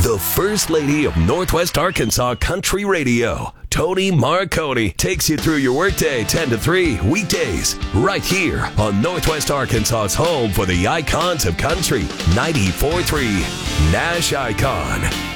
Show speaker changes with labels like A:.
A: The First Lady of Northwest Arkansas Country Radio, Tony Marconi, takes you through your workday 10 to 3 weekdays right here on Northwest Arkansas's home for the icons of country, 94.3 Nash Icon.